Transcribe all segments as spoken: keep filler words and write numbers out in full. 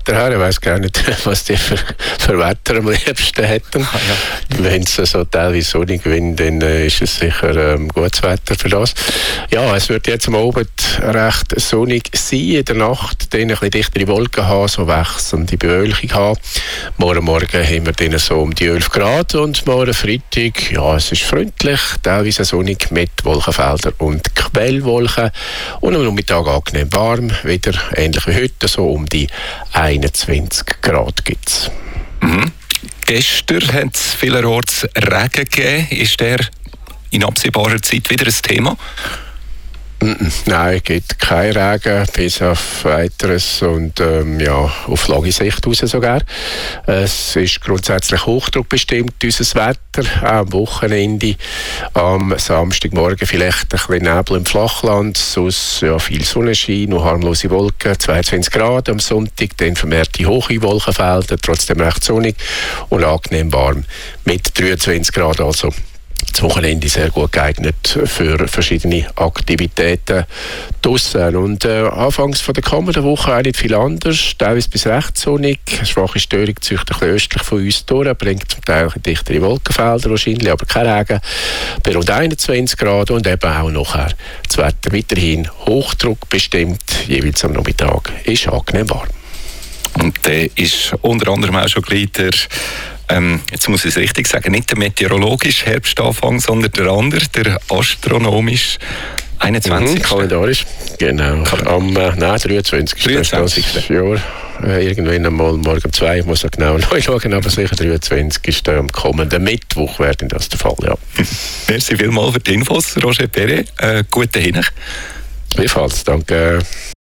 Ich weiß gar nicht, was die für, für Wetter am liebsten hätten. Ah, ja. Wenn es so teilweise sonnig wird, dann äh, ist es sicher ähm, gutes Wetter für das. Ja, es wird jetzt am Abend recht sonnig sein, in der Nacht dann ein bisschen dichtere Wolken haben, so wechselnde Bewölkung haben. Morgen Morgen haben wir dann so um die elf Grad und morgen Freitag, ja, es ist freundlich, teilweise sonnig mit Wolkenfeldern und Quellwolken und am Nachmittag angenehm warm, wieder ähnlich wie heute, so um die einundzwanzig Grad gibt es. Mhm. Gestern hat es vielerorts Regen gegeben. Ist der in absehbarer Zeit wieder ein Thema? Nein, es gibt keinen Regen, bis auf Weiteres und ähm, ja, auf lange Sicht raus sogar. Es ist grundsätzlich hochdruckbestimmt, unser Wetter, auch am Wochenende. Am Samstagmorgen vielleicht ein bisschen Nebel im Flachland, sonst ja, viel Sonnenschein und harmlose Wolken, zweiundzwanzig Grad am Sonntag, dann vermehrte hohe Wolkenfelder, trotzdem recht sonnig und angenehm warm mit dreiundzwanzig Grad, also das Wochenende sehr gut geeignet für verschiedene Aktivitäten draussen. Und äh, anfangs von der kommenden Woche auch nicht viel anders. Teilweise bis recht sonnig. Eine schwache Störung zieht ein bisschen östlich von uns durch, bringt zum Teil dichtere Wolkenfelder wahrscheinlich, aber kein Regen. Bei rund einundzwanzig Grad und eben auch nachher das Wetter weiterhin hochdruckbestimmt. Jeweils am Nachmittag ist angenehm warm. Und der ist unter anderem auch schon gleich der Ähm, jetzt muss ich es richtig sagen, nicht der meteorologische Herbstanfang, sondern der andere, der astronomische einundzwanzigsten Mhm, kalendarisch, genau. Am äh, nein, dreiundzwanzigsten dreiundzwanzigsten Jahr. Äh, irgendwann einmal morgen um zwei, ich muss noch genau neu schauen, aber sicher dreiundzwanzigsten am kommenden Mittwoch wäre das der Fall, ja. Merci vielmals für die Infos, Roger Perret. Äh, guten Hinweis. Ebenfalls, danke.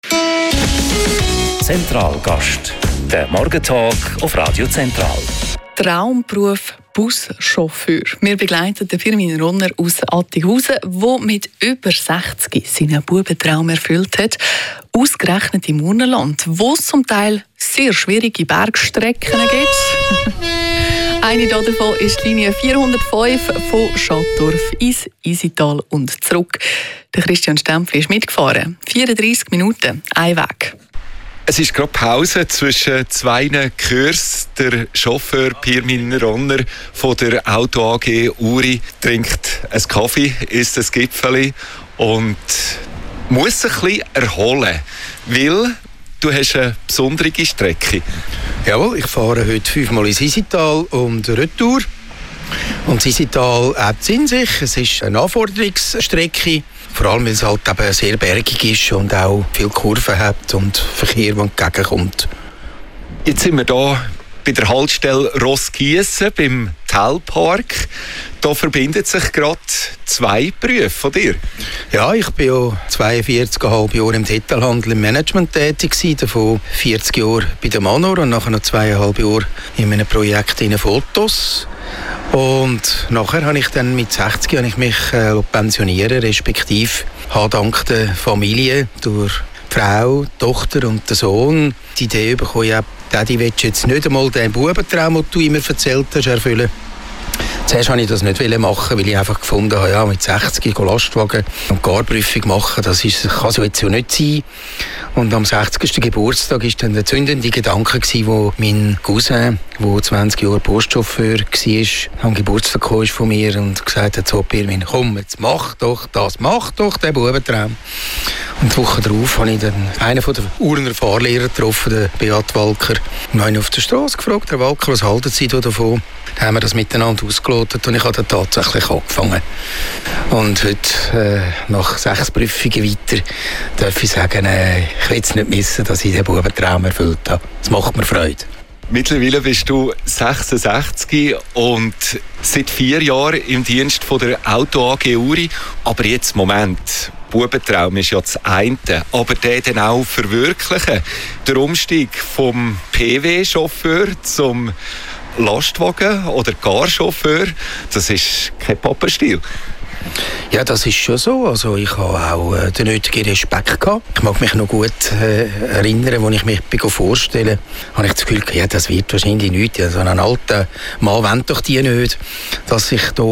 Zentralgast, der Morgentalk auf Radio Zentral. Traumberuf Buschauffeur. Wir begleiten den Firmin Ronner aus Attighausen, der mit über sechzig seinen Bubentraum erfüllt hat. Ausgerechnet im Urnerland, wo es zum Teil sehr schwierige Bergstrecken gibt. Eine davon ist die Linie vierhundertfünf von Schattdorf ins Isital und zurück. Der Christian Stempfli ist mitgefahren. vierunddreissig Minuten, ein Weg. Es ist gerade Pause zwischen zwei Kursen. Der Chauffeur Pirmin Ronner von der Auto A G Uri trinkt einen Kaffee, isst ein Gipfeli und muss sich ein bisschen erholen, weil du hast eine besondere Strecke. Jawohl, ich fahre heute fünfmal ins Isital und Retour. Und das Isital hat es in sich. Es ist eine Anforderungsstrecke. Vor allem, weil es halt eben sehr bergig ist und auch viele Kurven hat und Verkehr, der entgegenkommt. Jetzt sind wir hier bei der Haltestelle Roskiessen beim Telpark. Da verbindet sich gerade zwei Berufe von dir. Ja, ich bin ja zweiundvierzig Komma fünf Jahre im Detailhandel im Management tätig gewesen, davon vierzig Jahre bei der Manor und nachher noch zweieinhalb Jahre in einem Projekt in Fotos. Und nachher habe ich dann mit sechzig habe ich mich äh, pensionieren, respektive habe dank der Familie durch die Frau, die Tochter und den Sohn die Idee bekommen, ja, Daddy, willst du jetzt nicht einmal den Bubentraum, den du immer erzählt hast, erfüllen? Zuerst wollte ich das nicht machen, weil ich einfach gefunden habe, ja, mit sechzig Lastwagen und Garprüfung machen, das ist, kann so jetzt ja nicht sein. Und am sechzigsten Geburtstag war dann der zündende Gedanke, wo mein Cousin, der zwanzig Jahre Postchauffeur war, am Geburtstag kam von mir und gesagt hat, so Pirmin, komm, jetzt mach doch das, mach doch den Bubentraum. Und die Woche darauf habe ich dann einen der Urner Fahrlehrer getroffen, den Beat Walker. Ich habe ihn auf der Straße gefragt, Herr Walker, was halten Sie davon? Dann haben wir das miteinander ausgelotet und ich habe dann tatsächlich angefangen. Und heute, äh, nach sechs Prüfungen weiter, darf ich sagen, äh, ich will es nicht missen, dass ich den Bubentraum erfüllt habe. Das macht mir Freude. Mittlerweile bist du sechsundsechzig und seit vier Jahren im Dienst von der Auto A G Uri. Aber jetzt, Moment, Bubentraum ist ja das eine, aber den dann auch verwirklichen. Der Umstieg vom P W-Chauffeur zum Lastwagen- oder Carchauffeur, das ist kein Pappenstiel. Ja, das ist schon so. Also ich habe auch äh, den nötigen Respekt gehabt. Ich mag mich noch gut äh, erinnern, als ich mich vorstelle, habe ich das Gefühl, ja, das wird wahrscheinlich nichts. Also einen alten Mann wollen doch die nicht, dass ich hier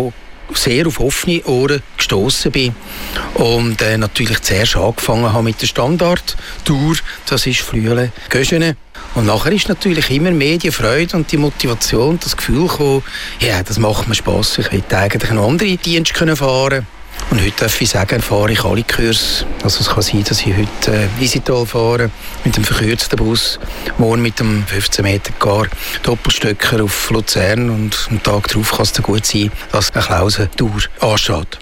sehr auf offene Ohren gestoßen bin und äh, natürlich zuerst angefangen habe mit der Standardtour, das ist Flüelen-Göschene. Und nachher ist natürlich immer mehr die Freude und die Motivation, das Gefühl gekommen, ja, das macht mir Spass, ich hätte eigentlich noch andere Dienste können fahren. Und heute darf ich sagen, fahre ich alle Kurse. Also es kann sein, dass ich heute äh, Visital fahre, mit dem verkürzten Bus, morgen mit dem fünfzehn Meter Gar Doppelstöcker auf Luzern und am Tag darauf kann es dann gut sein, dass eine Klausentour ansteht.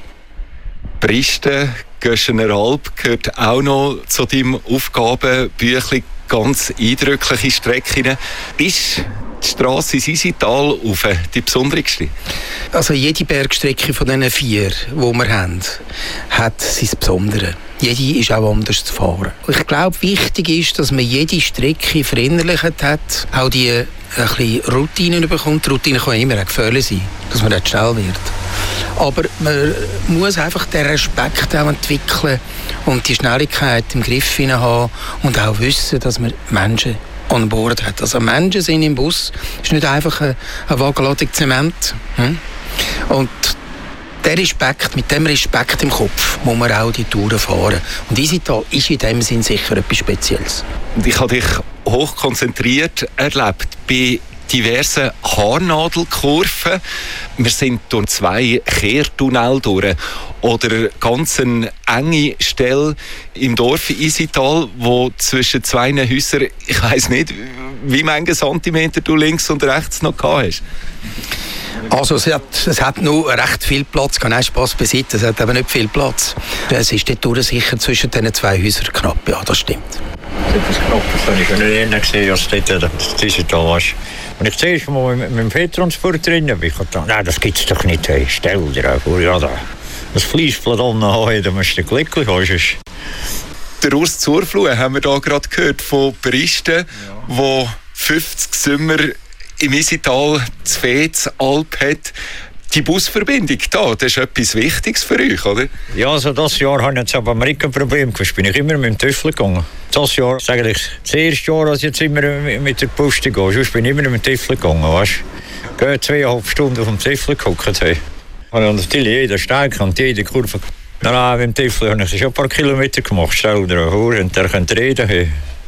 Bristen, Göschener Alp gehört auch noch zu deinem Aufgabenbüchlein. Ganz eindrückliche Strecken. Ist die Strasse ins Isital rauf die besonderste? Also jede Bergstrecke von diesen vier, die wir haben, hat sein Besondere. Jede ist auch anders zu fahren. Ich glaube, wichtig ist, dass man jede Strecke verinnerlicht hat, auch die ein bisschen Routinen bekommt. Die Routine kann immer auch gefährlich sein, dass man nicht schnell wird. Aber man muss einfach den Respekt auch entwickeln und die Schnelligkeit im Griff haben und auch wissen, dass man Menschen an Bord hat. Also Menschen sind im Bus, ist nicht einfach eine, eine Wagenladung Zement. Hm? Und der Respekt, mit dem Respekt im Kopf muss man auch die Touren fahren. Und Isital ist in dem Sinn sicher etwas Spezielles. Ich habe dich hochkonzentriert erlebt bei diversen Haarnadelkurven. Wir sind durch zwei Kehrtunnel durch oder ganz eine enge Stelle im Dorf Isital, wo zwischen zwei Häusern, ich weiss nicht, wie viele Zentimeter du links und rechts noch gehabt hast. Also es hat, es hat noch recht viel Platz, kein Spaß beiseite, es hat aber nicht viel Platz. Es ist dort sicher zwischen diesen zwei Häusern knapp, ja, das stimmt. Das ist knapp, das habe ich nicht eher gesehen, als dort das Isital war. Und ich zuerst mal mit, mit dem Fettransport drin bin, ich dachte, nein, das gibt es doch nicht. Hey, stell dir auf, ja, da, das Fleischblatt haben, dann musst du glücklich sein. Der Urs Zurfluh haben wir da gerade gehört von Bristen, ja, wo fünfzig Sommer im Isital zu Fez Alp hat. Die Busverbindung da, das ist etwas Wichtiges für euch, oder? Ja, also das Jahr habe ich jetzt aber ein Problem gehabt. Bin ich immer mit dem Töffel gegangen. Das Jahr ist eigentlich das erste Jahr, als ich jetzt immer mit der Post gehe. Sonst bin ich immer mit dem Töffel gegangen, weißt du. Gehe zweieinhalb Stunden auf dem Töffel geguckt. Hey. Und natürlich jeder Steig und jede Kurve. Nein, mit dem Töffel habe ich schon ein paar Kilometer gemacht. Stell dir vor, und der könnte reden. Hey.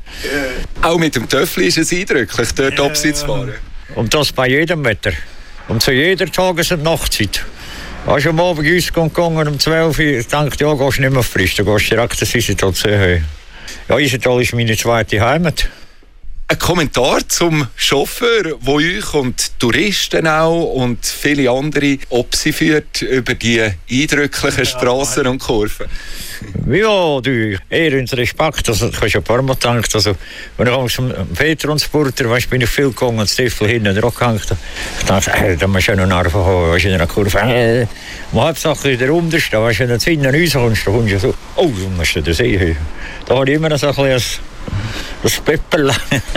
Ja. Auch mit dem Töffel ist es eindrücklich, dort ja, abseits zu fahren. Und das bei jedem Wetter. Und zu jeder Tages- und Nachtzeit. Als ich am Abend ausgegangen um zwölf Uhr, ich dachte, ja, gehst du nicht mehr frisch, dann gehst du direkt ins Isital sehen. Ja, Isital ist meine zweite Heimat. Ein Kommentar zum Chauffeur, der euch und Touristen auch und viele andere Opsi führt über die eindrücklichen Strassen und Kurven. Ja, du, eher in Respekt. Also, ich habe schon ein paar Mal gedacht, also, wenn ich zum Fettransporter, weißt, bin ich viel gegangen, und Stiefel hinten drauf gehängt. Ich dachte, äh, da musst du ja noch Nerven haben, weißt, in einer Kurve. Äh, Hauptsache in der Unterste, weißt, wenn du jetzt hinten rauskommst, dann kommst du so, oh, du musst du das sehen. Da habe ich immer so ein bisschen das Pepperl.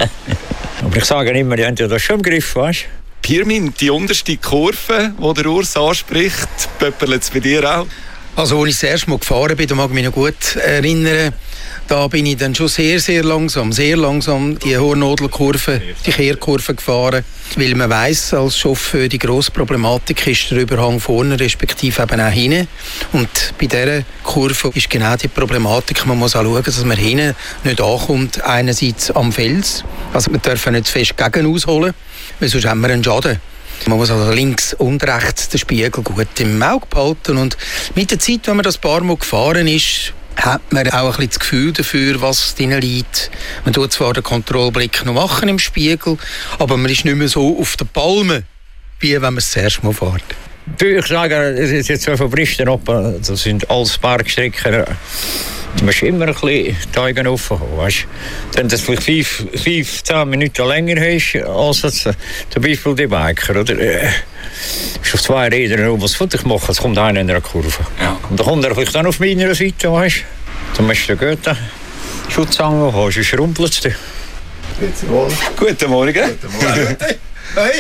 Aber ich sage immer, die haben ja das schon im Griff, weißt du. Pirmin, die unterste Kurve, die der Urs anspricht, pöppelt es bei dir auch? Also, als ich das erste Mal gefahren bin, da mag ich mich noch gut erinnern, da bin ich dann schon sehr, sehr langsam, sehr langsam die Haarnadelkurve, die Kehrkurve gefahren, weil man weiss, als Chauffeur, die grosse Problematik ist der Überhang vorne, respektive eben auch hinten. Und bei dieser Kurve ist genau die Problematik, man muss auch schauen, dass man hinten nicht ankommt, einerseits am Fels, also man darf nicht zu fest gegen ausholen, weil sonst haben wir einen Schaden. Man muss also links und rechts den Spiegel gut im Auge behalten. Und mit der Zeit, wenn man das paar Mal gefahren ist, hat man auch ein bisschen das Gefühl dafür, was drin liegt. Man tut zwar den Kontrollblick noch machen im Spiegel, aber man ist nicht mehr so auf der Palme, wie wenn man es das erste Mal fährt. Ich sage, es ist jetzt so von Bristen ab, das sind alles Bergstrecken. Du musst immer ein bisschen die Augen offen haben, weißt du. Wenn du vielleicht fünf, fünf, zehn Minuten länger hast, als jetzt, zum Beispiel die Biker, oder? Äh, ist auf zwei Rädern was Fotos machen, es kommt einer in einer Kurve. Ja. Und dann kommt er vielleicht dann auf meiner Seite, weißt du. Dann musst du den guten Schutzangeln haben, sonst rumpelt es dich. Guten Morgen. Guten Morgen. Hey.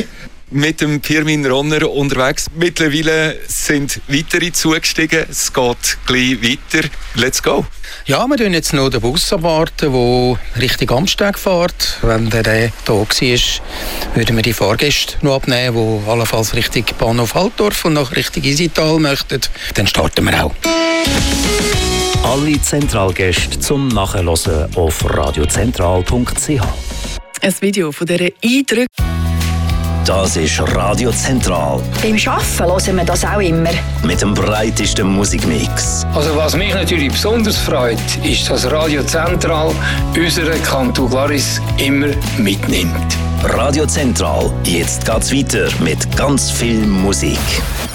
mit dem Pirmin Ronner unterwegs. Mittlerweile sind weitere zugestiegen. Es geht gleich weiter. Let's go! Ja, wir warten jetzt noch den Bus abwarten, der Richtung Amsteg fährt. Wenn der hier war, würden wir die Fahrgäste noch abnehmen, die allenfalls Richtung Bahnhof Altdorf und nach Richtung Isital möchten. Dann starten wir auch. Alle Zentralgäste zum Nachhören auf radiozentral punkt c h. Ein Video von dieser Eindrücke. Das ist Radio Zentral. Beim Arbeiten hören wir das auch immer. Mit dem breitesten Musikmix. Also was mich natürlich besonders freut, ist, dass Radio Zentral unseren Kanton Glaris immer mitnimmt. Radio Zentral, jetzt geht's weiter mit ganz viel Musik.